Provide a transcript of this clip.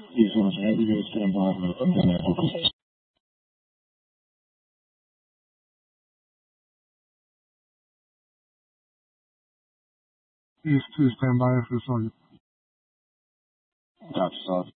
Please hold on. You guys stand by for the network. Please stand by for the sergeant. Gotcha, Sergeant.